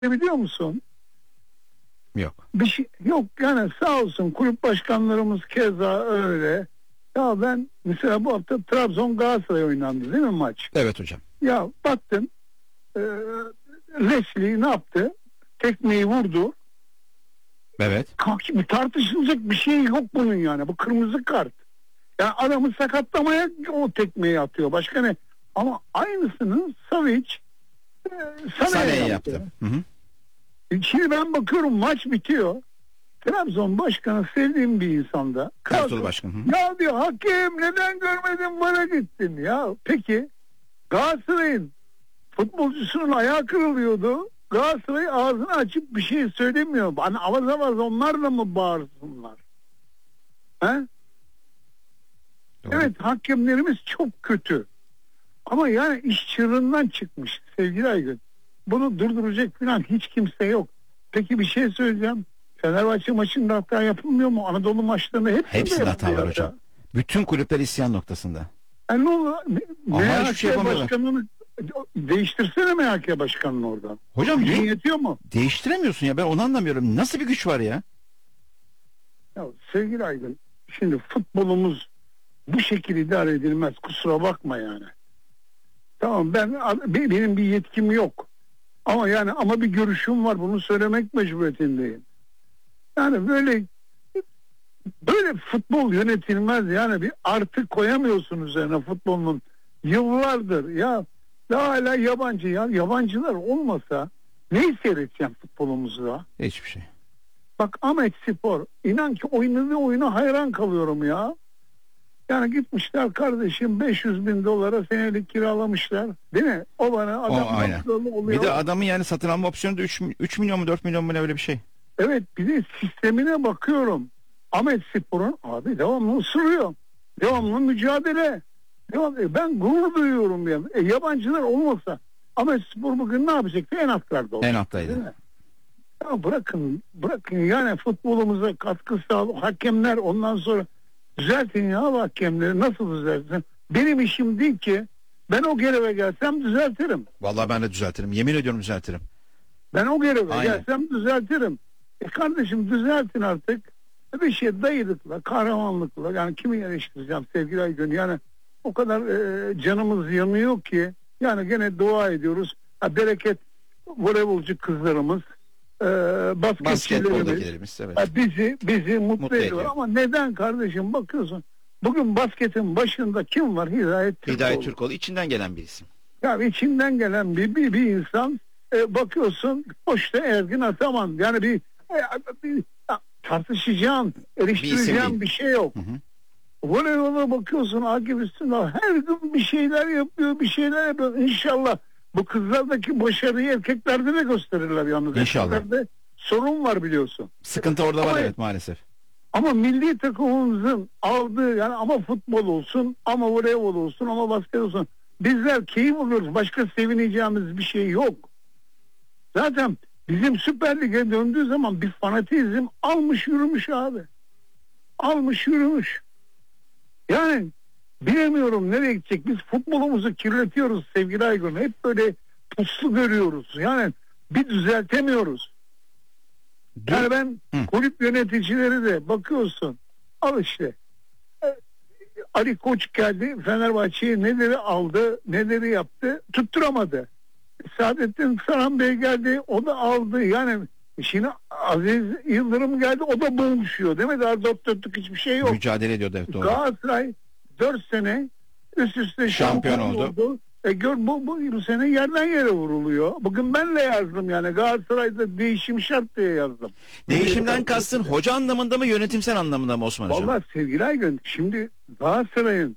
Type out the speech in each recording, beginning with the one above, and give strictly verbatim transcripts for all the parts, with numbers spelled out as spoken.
Ne biliyor musun? Yok. Bir şey yok yani, sağ olsun kulüp başkanlarımız keza öyle. Ya ben mesela bu hafta Trabzon Galatasaray oynandı değil mi maç? Evet hocam. Ya baktım e, Leslie ne yaptı? Tekmeyi vurdu. Evet. Kalk, tartışılacak bir şey yok bunun yani. Bu kırmızı kart. Yani adamı sakatlamaya o tekmeyi atıyor. Başka ne? Ama aynısını Savic e, Sané'ye yaptı. yaptı. Hı hı. Şimdi ben bakıyorum maç bitiyor. Trabzon başkanı sevdiğim bir insanda. Ertuğrul Başkan. Hı. Ya diyor hakem neden görmedin, bana gittin ya. Peki Galatasaray'ın futbolcusunun ayağı kırılıyordu. Galatasaray ağzını açıp bir şey söylemiyor. Hani avaz avaz onlar da mı bağırsınlar? He? Doğru. Evet, hakemlerimiz çok kötü. Ama yani iş çığırından çıkmış sevgili Aygün. Bunu durduracak falan hiç kimse yok. Peki bir şey söyleyeceğim. Fenerbahçe maçında hata yapılmıyor mu? Anadolu maçlarında hepsinde, Hepsinde hata var yapılıyor hocam. ya. Bütün kulüpler isyan noktasında. Yani ne olur? Ama M hiçbir şey H K yapamıyorlar. başkanını değiştirsene, M H K başkanını oradan. Hocam Gücün niye? yetiyor mu? Değiştiremiyorsun ya, ben onu anlamıyorum. Nasıl bir güç var ya? Ya sevgili Aydın, şimdi futbolumuz bu şekilde idare edilmez. Kusura bakma yani. Tamam, ben benim bir yetkim yok. Ama yani ama bir görüşüm var. Bunu söylemek mecburiyetindeyim. Yani böyle böyle futbol yönetilmez. Yani bir artı koyamıyorsun üzerine futbolun. Yıllardır ya hala yabancı ya yabancılar olmasa neyi seyredeceğim futbolumuzda? Hiçbir şey. Bak Ahmet Spor, inan ki oynadığı oyuna hayran kalıyorum ya. Yani gitmişler kardeşim beş yüz bin dolara senelik kiralamışlar. Değil mi? O bana adam O, aynen. oluyor. Bir de adamın yani satın alma opsiyonu da üç milyon mu dört milyon mu ne, öyle bir şey. Evet, bir de sistemine bakıyorum. Ahmet Spor'un abi devamlı ısırıyor. Devamlı mücadele. Devamlı, ben gurur duyuyorum ya. E, yabancılar olmasa Ahmet Spor bugün ne yapacaktı? En altlarda olacak. En alttaydı. Ya bırakın, bırakın yani futbolumuza katkı sağlı hakemler, ondan sonra düzeltin ya hakemleri, nasıl düzeltin? Benim işim değil ki, ben o göreve gelsem düzeltirim. Vallahi ben de düzeltirim. Yemin ediyorum düzeltirim. Ben o göreve Aynen. gelsem düzeltirim. E kardeşim düzeltin artık. Bir şey dayılıkla, kahramanlıkla, yani kimi eleştireceğim sevgili Aygün, yani o kadar e, canımız yanıyor ki, yani gene dua ediyoruz. Ha, bereket voleybolcu kızlarımız, e, basketçilerimiz, basketboldakilerimiz, evet. ha, bizi bizi mutlu, Mutlu ediyor. ediyor. Ama neden kardeşim, bakıyorsun bugün basketin başında kim var? Hidayet Türkoğlu. Hidayet Türkoğlu içinden gelen bir isim. Yani içinden gelen bir bir, bir insan, e, bakıyorsun boşta Ergin Ataman, yani bir, e, bir tartışacağım, eleştireceğim bir, bir şey yok. Hı hı. Voleybola bakıyorsun Akif Üstündağ her gün bir şeyler yapıyor, bir şeyler yapıyor. İnşallah bu kızlardaki başarıyı erkeklerde de gösterirler yalnız. İnşallah. Erkeklerde sorun var biliyorsun. Sıkıntı orada var, Ama, evet, maalesef. ama milli takımımızın aldığı, yani ama futbol olsun, ama voleybol olsun, ama basket olsun, bizler keyif alıyoruz. Başka sevineceğimiz bir şey yok. Zaten bizim Süper Lig'e döndüğü zaman bir fanatizm almış yürümüş abi. Almış yürümüş. Yani bilemiyorum nereye gidecek. Biz futbolumuzu kirletiyoruz sevgili Aygün. Hep böyle puslu görüyoruz. Yani bir düzeltemiyoruz. Yani ben Hı. kulüp yöneticileri de bakıyorsun. Al işte. Ali Koç geldi Fenerbahçe'ye, neleri aldı, neleri yaptı, tutturamadı. Saadettin Saran Bey geldi, o da aldı. Yani şimdi Aziz Yıldırım geldi, o da boğuşuyor değil mi? Daha dört dörtlük hiçbir şey yok. Mücadele ediyordu, evet, doğru. Galatasaray dört sene üst üste Şampiyon şampiyon oldu. oldu. E gör, bu, bu, bu sene yerden yere vuruluyor. Bugün ben de yazdım yani, Galatasaray'da değişim şart diye yazdım. Değişimden kastın hoca anlamında mı, yönetimsel anlamında mı Osman Hocam? Vallahi sevgili Aygün, şimdi Galatasaray'ın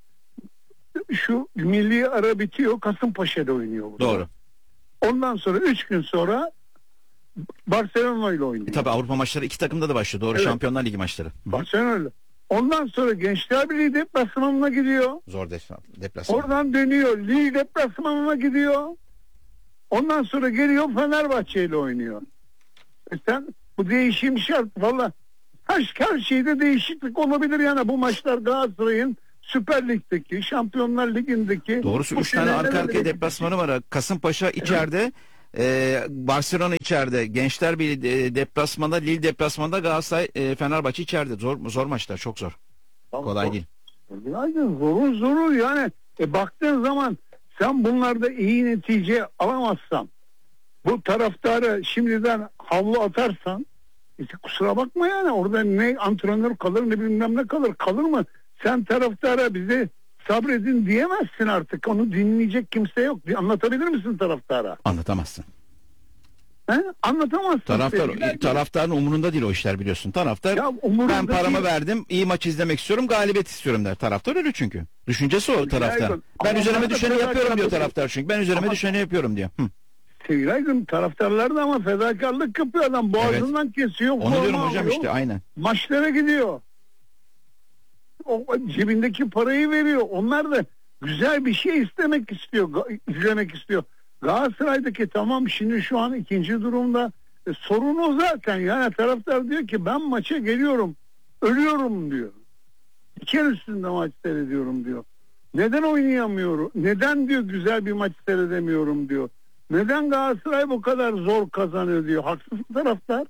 şu milli ara bitiyor, Kasımpaşa'da oynuyor burada. Doğru. Ondan sonra üç gün sonra Barcelona ile oynuyor. E, tabii Avrupa maçları iki takımda da başlıyor. Doğru, Evet. Şampiyonlar Ligi maçları. Hı. Barcelona ile. Ondan sonra Gençler Birliği deplasmanına gidiyor. Zor deplasman. Oradan dönüyor, Lille deplasmanına gidiyor. Ondan sonra geliyor Fenerbahçe ile oynuyor. E sen, bu değişim şart. Valla her, her şeyde değişiklik olabilir yani. Bu maçlar Galatasaray'ın Süper Lig'deki, Şampiyonlar Ligi'ndeki. Doğrusu üç tane arka arkaya deplasmanı var. Kasımpaşa içeride, Ee, Barcelona içeride, Gençler Birliği e, deplasmanda, Lille deplasmanda, Galatasaray e, Fenerbahçe içeride. Zor zor maçlar, çok zor. Kolay Zor. değil. Yani zorun zoru yani. E baktığın zaman sen bunlarda iyi netice alamazsan, bu taraftarı şimdiden havlu atarsan, işte kusura bakma yani, orada ne antrenör kalır ne bilmem ne kalır. Kalır mı? Sen taraftara bize sabredin diyemezsin artık. Onu dinleyecek kimse yok. Anlatabilir misin taraftara? Anlatamazsın. He? Anlatamazsın. Taraftar, Sevgiler. taraftarın umurunda değil o işler, biliyorsun. Taraftar Ya umurunda ben paramı değil. verdim, iyi maç izlemek istiyorum, galibiyet istiyorum der. Taraftar öyle çünkü. Düşüncesi o taraftar. Yaygın. Ben Ama üzerime bunlar da düşeni yapıyorum diyor fedakarlık. taraftar çünkü. Ben üzerime Ama- düşeni yapıyorum diyor. Hı. Sevgili Aygün, taraftarlar da ama fedakarlık yapıyor adam. Boğazından kesiyor. Onu forma diyorum hocam alıyor, işte, aynen. maçlara gidiyor. O cebindeki parayı veriyor. Onlar da güzel bir şey istemek istiyor, ga- izlemek istiyor. Galatasaray'daki tamam, şimdi şu an ikinci durumda e, sorun o zaten. Yani taraftar diyor ki ben maça geliyorum, ölüyorum diyor. Diken üstünde maç seyrediyorum diyor. Neden oynayamıyorum? Neden diyor güzel bir maç seyredemiyorum diyor. Neden Galatasaray bu kadar zor kazanıyor diyor. Haksız mı taraftar?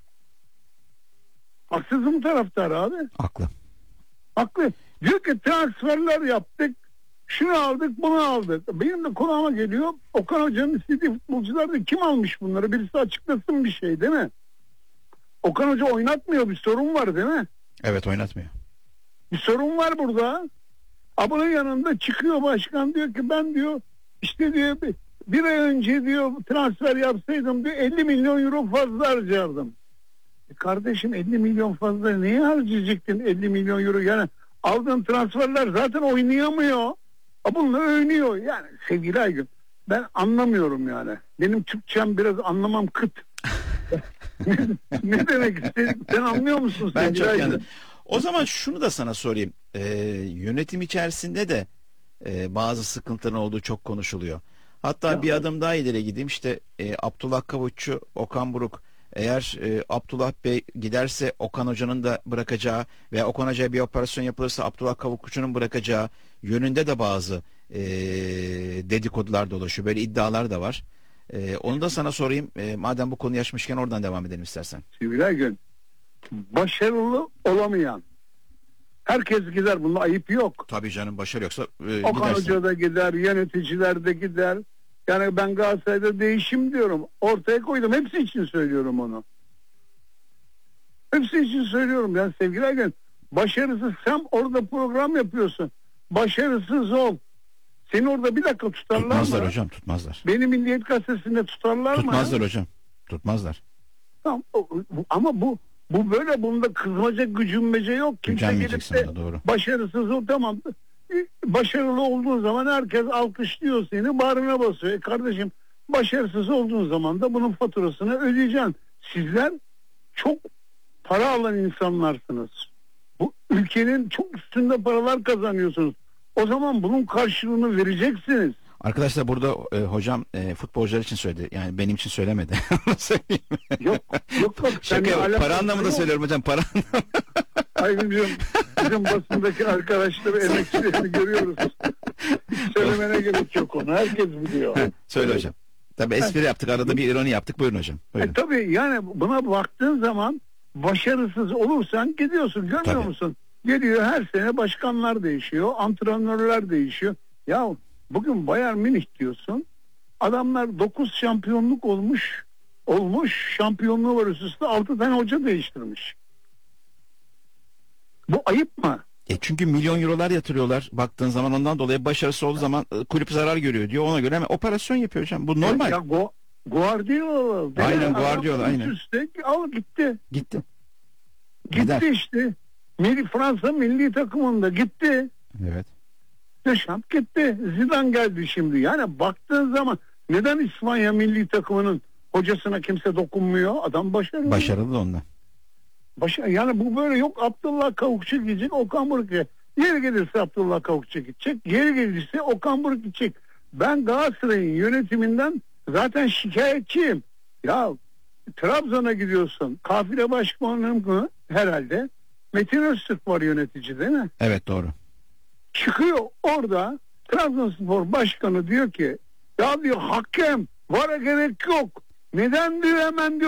Haksız mı taraftar abi? Haklı. Haklı. Diyor ki transferler yaptık. Şunu aldık, bunu aldık. Benim de kulağıma geliyor. Okan Hoca'nın istediği futbolcular da kim almış bunları? Birisi açıklasın bir şey, değil mi? Okan Hoca oynatmıyor, bir sorun var değil mi? Evet, oynatmıyor. Bir sorun var burada. Abının yanında çıkıyor başkan, diyor ki ben diyor işte diyor bir, bir ay önce diyor transfer yapsaydım diyor elli milyon euro fazla harcardım. E kardeşim, elli milyon fazla neye harcayacaktın elli milyon euro? Yani aldığın transferler zaten oynayamıyor. A bununla oynuyor. Yani sevgili Aygün, ben anlamıyorum yani. Benim Türkçem biraz anlamam kıt. ne, ne demek istedik? Sen anlıyor musun? Ben sevgili çok Aygün? yandım. O zaman şunu da sana sorayım. Ee, yönetim içerisinde de e, bazı sıkıntıların olduğu çok konuşuluyor. Hatta Ya. bir adım daha ileri gideyim. İşte e, Abdullah Kavukçu, Okan Buruk, eğer e, Abdullah Bey giderse Okan Hoca'nın da bırakacağı veya Okan Hoca'ya bir operasyon yapılırsa Abdullah Kavukçu'nun bırakacağı yönünde de bazı e, dedikodular dolaşıyor. Böyle iddialar da var. E, onu da sana sorayım. E, madem bu konuyu açmışken oradan devam edelim istersen. Sevgili Aygün, başarılı olamayan herkes gider. Bunda ayıp yok. Tabii canım, başarı yoksa e, Okan gidersin. Hoca da gider, yöneticiler de gider. Yani ben Galatasaray'da değişim diyorum. Ortaya koydum. Hepsi için söylüyorum onu. Hepsi için söylüyorum. Yani sevgili Aygün, başarısız, sen orada program yapıyorsun. Başarısız ol. Seni orada bir dakika tutarlar Tutmazlar mı? hocam, tutmazlar. Beni Milliyet Gazetesi'nde tutarlar mı? Tutmazlar hocam. Tutmazlar. Tamam, o- o- ama bu bu böyle, bunda kızmaca gücünmece yok. Kimse gelip Gücenmeyeceksin de da, doğru. başarısız ol, tamam. Başarılı olduğun zaman herkes alkışlıyor seni, bağrına basıyor. E kardeşim, başarısız olduğun zaman da bunun faturasını ödeyeceksin. Sizler çok para alan insanlarsınız. Bu ülkenin çok üstünde paralar kazanıyorsunuz. O zaman bunun karşılığını vereceksiniz. Arkadaşlar burada e, hocam e, futbolcular için söyledi. Yani benim için söylemedi. Onu söyleyeyim. Yok yok bak. Şaka yok. Para anlamında söylüyorum hocam. Para Ayrıca bizim basındaki arkadaşları, emekçilerini görüyoruz. Hiç söylemene gerek yok onu. Herkes biliyor. Söyle hocam. Tabii espri yaptık. Arada bir ironi yaptık. Buyurun hocam. Buyurun. E, tabii yani buna baktığın zaman başarısız olursan gidiyorsun. Görmüyor Tabii. musun? Geliyor, her sene başkanlar değişiyor. Antrenörler değişiyor. Ya bugün Bayern Münih diyorsun. Adamlar dokuz şampiyonluk olmuş. Olmuş. Şampiyonluğu var üst üste. altı tane hoca değiştirmiş. Bu ayıp mı? E çünkü milyon eurolar yatırıyorlar. Baktığın zaman ondan dolayı başarısı olduğu zaman e, kulüp zarar görüyor diyor. Ona göre hemen operasyon yapıyor hocam. Bu normal. Ya Go Guardiola. değil Aynen, mi? Guardiola, Adam aynen. üst üste al gitti. Gitti. Gitti Gider. işte. Milli, Fransa milli takımında gitti. Evet. Deschamps gitti. Zidane geldi şimdi. Yani baktığın zaman neden İspanya milli takımının hocasına kimse dokunmuyor? Adam başarılı. Başarılı da ondan. Başa yani bu böyle yok. Abdullah Kavukçu gidecek, Okan Buruk gidecek. Yeri gelirse Abdullah Kavukçu gidecek. Yeri gelirse Okan Buruk gidecek. Ben Galatasaray'ın yönetiminden zaten şikayetçiyim. Ya Trabzon'a gidiyorsun. Kafile başkanım mı? Herhalde. Metin Öztürk var yönetici, değil mi? Evet, doğru. Çıkıyor orada, Trabzonspor başkanı diyor ki ya diyor hakem vara gerek yok. Neden diyor hemen diyor